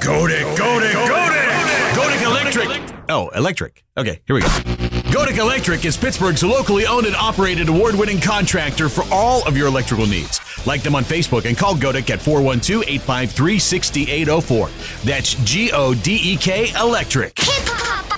Godic Electric. Oh, electric. Okay, here we go. Godic Electric is Pittsburgh's locally owned and operated award-winning contractor for all of your electrical needs. Like them on Facebook and call Godic at 412-853-6804. That's Godek Electric.